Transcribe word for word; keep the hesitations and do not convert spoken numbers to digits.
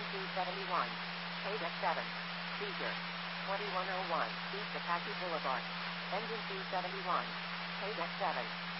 Engine two seventy-one. Paid at seven. Seizure. twenty-one oh one. East Apache Boulevard. Engine two seventy-one. Paid at seven.